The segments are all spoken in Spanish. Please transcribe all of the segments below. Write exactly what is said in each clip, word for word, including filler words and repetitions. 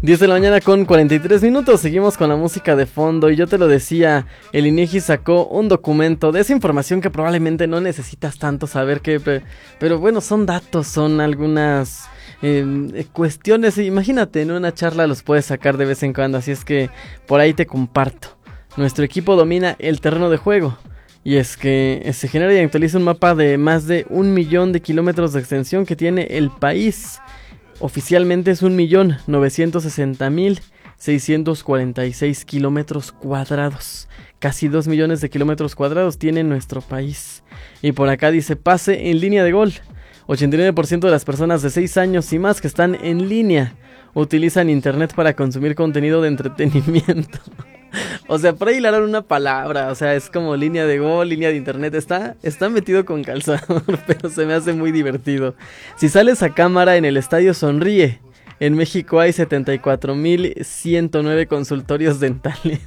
diez de la mañana con cuarenta y tres minutos, seguimos con la música de fondo y yo te lo decía, el INEGI sacó un documento de esa información que probablemente no necesitas tanto saber que, pero bueno, son datos, son algunas eh, cuestiones, imagínate, en una charla los puedes sacar de vez en cuando, así es que por ahí te comparto. Nuestro equipo domina el terreno de juego. Y es que se genera y actualiza un mapa de más de un millón de kilómetros de extensión que tiene el país. Oficialmente es un millón novecientos sesenta mil seiscientos cuarenta y seis kilómetros cuadrados. Casi dos millones de kilómetros cuadrados tiene nuestro país. Y por acá dice pase en línea de gol. ochenta y nueve por ciento de las personas de seis años y más que están en línea utilizan internet para consumir contenido de entretenimiento. O sea, por ahí hilaron una palabra, o sea, es como línea de gol, línea de internet, está, está metido con calzador, pero se me hace muy divertido. Si sales a cámara en el estadio sonríe. En México hay setenta y cuatro mil ciento nueve consultorios dentales.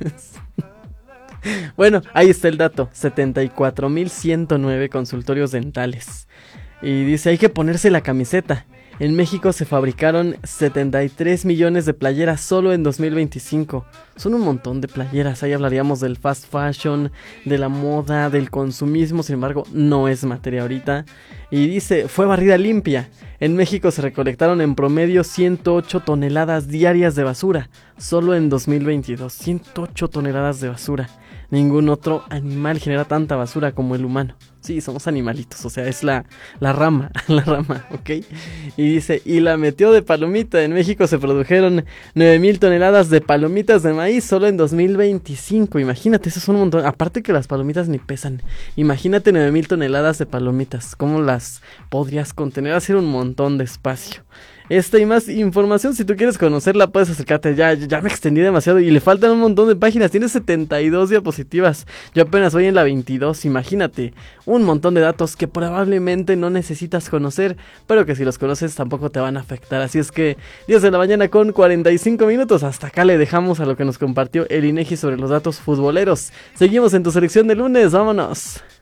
Bueno, ahí está el dato, setenta y cuatro mil ciento nueve consultorios dentales. Y dice, hay que ponerse la camiseta. En México se fabricaron setenta y tres millones de playeras solo en dos mil veinticinco. Son un montón de playeras. Ahí hablaríamos del fast fashion, de la moda, del consumismo. Sin embargo, no es materia ahorita. Y dice, fue barrida limpia. En México se recolectaron en promedio ciento ocho toneladas diarias de basura. Solo en dos mil veintidós. ciento ocho toneladas de basura. Ningún otro animal genera tanta basura como el humano. Sí, somos animalitos, o sea, es la, la rama, la rama, ¿ok? Y dice, y la metió de palomita. En México se produjeron nueve mil toneladas de palomitas de maíz solo en dos mil veinticinco. Imagínate, eso es un montón. Aparte que las palomitas ni pesan. Imagínate nueve mil toneladas de palomitas. ¿Cómo las podrías contener? Hacer un montón de espacio. Esta y más información, si tú quieres conocerla, puedes acercarte. Ya, ya me extendí demasiado y le faltan un montón de páginas. Tiene setenta y dos diapositivas. Yo apenas voy en la veintidós. Imagínate, un montón de datos que probablemente no necesitas conocer, pero que si los conoces tampoco te van a afectar. Así es que diez de la mañana con cuarenta y cinco minutos. Hasta acá le dejamos a lo que nos compartió el INEGI sobre los datos futboleros. Seguimos en tu selección de lunes. Vámonos.